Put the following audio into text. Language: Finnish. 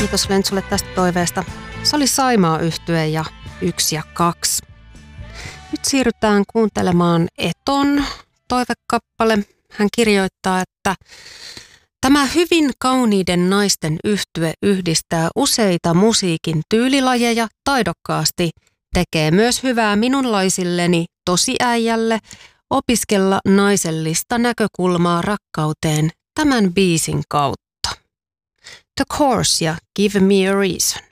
Kiitos Lentsulle tästä toiveesta. Se oli Saimaa-yhtye ja 1 ja 2. Nyt siirrytään kuuntelemaan Eton toivekappale. Hän kirjoittaa, että tämä hyvin kauniiden naisten yhtye yhdistää useita musiikin tyylilajeja taidokkaasti, tekee myös hyvää minunlaisilleni tosiäijälle opiskella naisellista näkökulmaa rakkauteen tämän biisin kautta. The Course ja Give Me a Reason.